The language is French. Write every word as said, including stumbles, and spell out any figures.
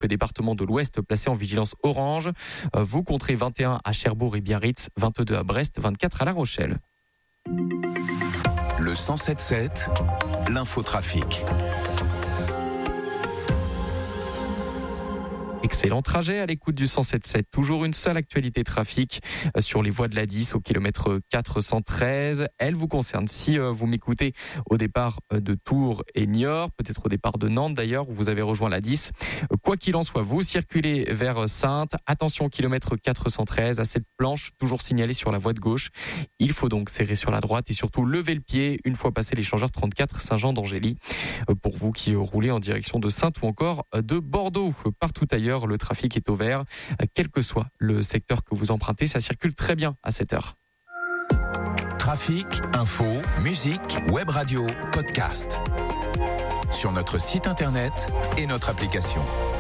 départements de l'Ouest placés en vigilance orange. Vous compterez vingt et un à Cherbourg et Biarritz, vingt-deux à Brest, vingt-quatre à La Rochelle. Le cent sept sept, l'infotrafic. Excellent trajet à l'écoute du cent sept sept. Toujours une seule actualité trafic sur les voies de l'A dix au kilomètre quatre cent treize. Elle vous concerne si vous m'écoutez au départ de Tours et Niort, peut-être au départ de Nantes d'ailleurs, où vous avez rejoint l'A dix. Quoi qu'il en soit, vous circulez vers Saintes. Attention, kilomètre quatre cent treize, à cette planche toujours signalée sur la voie de gauche. Il faut donc serrer sur la droite et surtout lever le pied une fois passé l'échangeur trente-quatre Saint-Jean-d'Angély. Pour vous qui roulez en direction de Saintes ou encore de Bordeaux, partout ailleurs, le trafic est au vert. Quel que soit le secteur que vous empruntez, ça circule très bien à cette heure. Trafic, info, musique, web radio, podcast. Sur notre site internet et notre application.